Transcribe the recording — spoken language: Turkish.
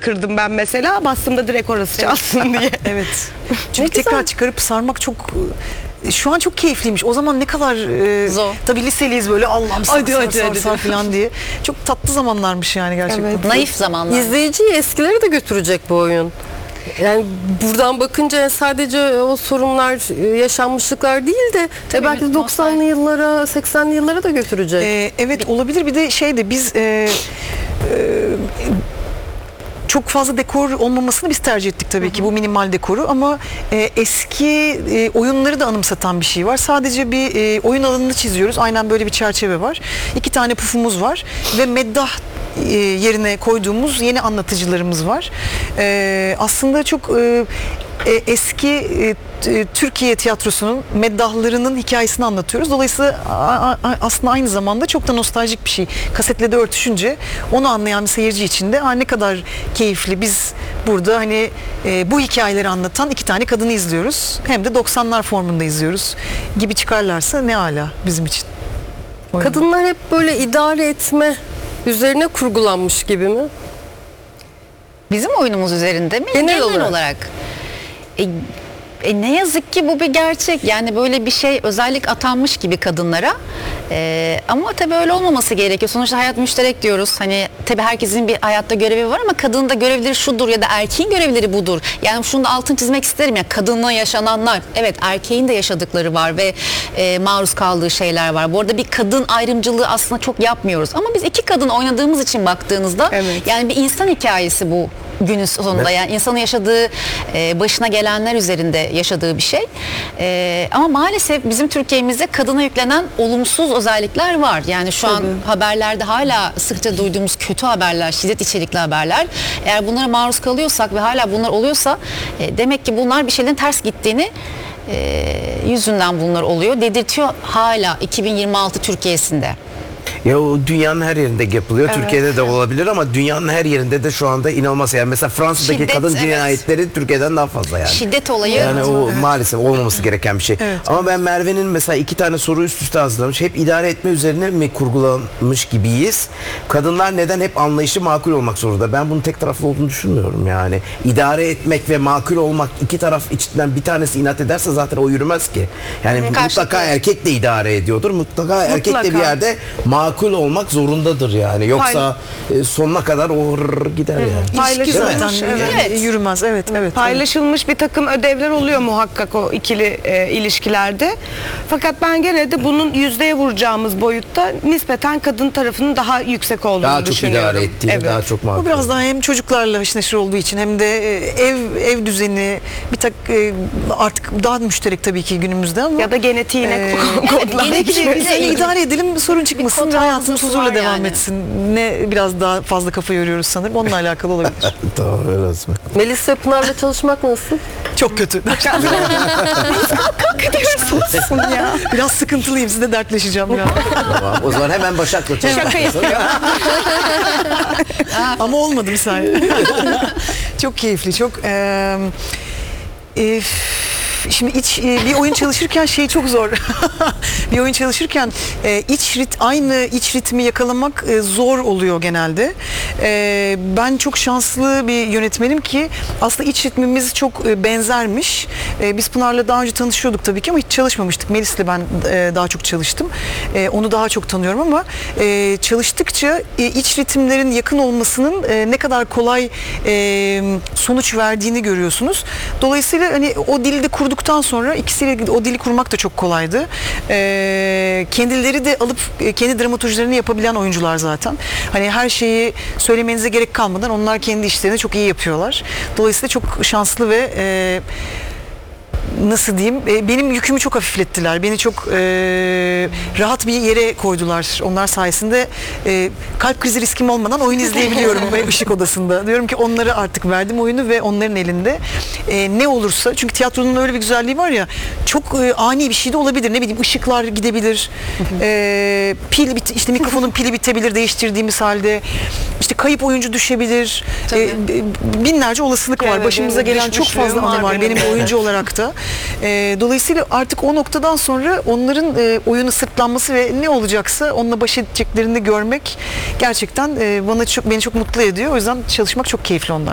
kırdım ben mesela. Bastığımda direkt orası çalsın diye. Evet. Çünkü tekrar çıkarıp sarmak çok... Şu an çok keyifliymiş. O zaman ne kadar Zor. tabii liseliyiz böyle Allah'ım sar falan diye. Çok tatlı zamanlarmış yani gerçekten. Evet. Naif zamanlar. İzleyiciyi eskilere de götürecek bu oyun. Yani buradan bakınca sadece o sorunlar, yaşanmışlıklar değil de belki 90'lı yıllara, 80'li yıllara da götürecek. Evet olabilir. Bir de biz çok fazla dekor olmamasını biz tercih ettik tabii ki, bu minimal dekoru, ama eski oyunları da anımsatan bir şey var. Sadece bir oyun alanını çiziyoruz. Aynen böyle bir çerçeve var. 2 tane pufumuz var ve meddah yerine koyduğumuz yeni anlatıcılarımız var. Aslında çok eski Türkiye tiyatrosunun meddahlarının hikayesini anlatıyoruz. Dolayısıyla aslında aynı zamanda çok da nostaljik bir şey. Kasetle de örtüşünce onu anlayan bir seyirci için de ne kadar keyifli. Biz burada hani bu hikayeleri anlatan 2 tane kadını izliyoruz. Hem de 90'lar formunda izliyoruz gibi çıkarlarsa ne ala bizim için. Kadınlar hep böyle idare etme üzerine kurgulanmış gibi mi? Bizim oyunumuz üzerinde mi? Genel olarak. olarak. Ne yazık ki bu bir gerçek. Yani böyle bir şey özellik atanmış gibi kadınlara. Ama tabii öyle olmaması gerekiyor. Sonuçta hayat müşterek diyoruz. Hani tabii herkesin bir hayatta görevi var ama kadının da görevleri şudur ya da erkeğin görevleri budur. Yani şunu da altını çizmek isterim ya, kadınla yaşananlar. Evet, erkeğin de yaşadıkları var ve maruz kaldığı şeyler var. Bu arada bir kadın ayrımcılığı aslında çok yapmıyoruz. Ama biz 2 kadın oynadığımız için baktığınızda yani bir insan hikayesi bu günün sonunda. Yani insanın yaşadığı, başına gelenler üzerinde yaşadığı bir şey. Ama maalesef bizim Türkiye'mizde kadına yüklenen olumsuz özellikler var. Yani şu an haberlerde hala sıkça duyduğumuz kötü haberler, şiddet içerikli haberler. Eğer bunlara maruz kalıyorsak ve hala bunlar oluyorsa demek ki bunlar bir şeylerin ters gittiğini yüzünden bunlar oluyor. Dedirtiyor hala 2026 Türkiye'sinde. Ya o dünyanın her yerinde yapılıyor. Evet. Türkiye'de de olabilir ama dünyanın her yerinde de şu anda inanılmaz. Yani mesela Fransa'daki şiddet, kadın cinayetleri Türkiye'den daha fazla yani. Şiddet olayı. Yani o maalesef olmaması gereken bir şey. Evet. Ama ben Merve'nin mesela 2 tane soru üst üste hazırlamış. Hep idare etme üzerine mi kurgulanmış gibiyiz? Kadınlar neden hep anlayışı makul olmak zorunda? Ben bunun tek taraflı olduğunu düşünmüyorum yani. İdare etmek ve makul olmak, 2 taraf içinden bir tanesi inat ederse zaten o yürümez ki. Yani mutlaka erkek de idare ediyordur. Mutlaka erkek de bir yerde makul olmak zorundadır yani. Yoksa sonuna kadar o gider yani. İlişki zaten evet. yürümez. Evet. Paylaşılmış bir takım ödevler oluyor muhakkak o ikili ilişkilerde. Fakat ben gene de bunun yüzdeye vuracağımız boyutta nispeten kadın tarafının daha yüksek olduğunu daha düşünüyorum. Daha çok idare ettiğini, daha çok makul. Bu biraz daha hem çocuklarla haşır neşir olduğu için hem de ev düzeni artık daha müşterek tabii ki günümüzde ama Ya da genetiğine idare edelim, sorun çıkmasın ve hayatımız huzurla devam etsin. Ne biraz daha fazla kafa yoruyoruz sanırım. Onunla alakalı olabilir. Tamam, öyle olsun. Melis ve Pınar'la çalışmak nasıl? Çok kötü. Biraz sıkıntılıyım. Sizle dertleşeceğim biraz. Tamam, o zaman hemen Başak'la çalışalım. Şaka yapıyor. Ama olmadı bir saniye. Çok keyifli. Çok şimdi bir oyun çalışırken çok zor. Bir oyun çalışırken aynı iç ritmi yakalamak zor oluyor genelde. Ben çok şanslı bir yönetmenim ki aslında iç ritmimiz çok benzermiş. Biz Pınar'la daha önce tanışıyorduk tabii ki ama hiç çalışmamıştık. Melis'le ben daha çok çalıştım. Onu daha çok tanıyorum ama çalıştıkça iç ritimlerin yakın olmasının ne kadar kolay sonuç verdiğini görüyorsunuz. Dolayısıyla hani o dilde kurduktan sonra ikisiyle o dili kurmak da çok kolaydı. Kendileri de alıp kendi dramaturjilerini yapabilen oyuncular zaten. Hani her şeyi söylemenize gerek kalmadan onlar kendi işlerini çok iyi yapıyorlar. Dolayısıyla çok şanslı ve nasıl diyeyim, benim yükümü çok hafiflettiler. Beni çok rahat bir yere koydular. Onlar sayesinde kalp krizi riskim olmadan oyun izleyebiliyorum ve ışık odasında. Diyorum ki onlara artık verdim oyunu ve onların elinde. Ne olursa, çünkü tiyatronun öyle bir güzelliği var ya, çok ani bir şey de olabilir. Ne bileyim, ışıklar gidebilir. İşte mikrofonun pili bitebilir değiştirdiğimiz halde. İşte kayıp oyuncu düşebilir. Binlerce olasılık var. Evet, Başımıza gelen çok fazla anı var benim bir oyuncu olarak da. Dolayısıyla artık o noktadan sonra onların oyunu sırtlanması ve ne olacaksa onunla baş edeceklerini görmek gerçekten beni çok mutlu ediyor. O yüzden çalışmak çok keyifli onlar.